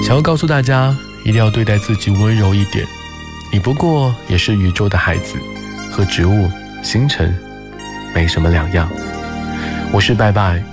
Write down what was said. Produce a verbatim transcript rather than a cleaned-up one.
想要告诉大家，一定要对待自己温柔一点，你不过也是宇宙的孩子，和植物、星辰没什么两样。我是拜拜，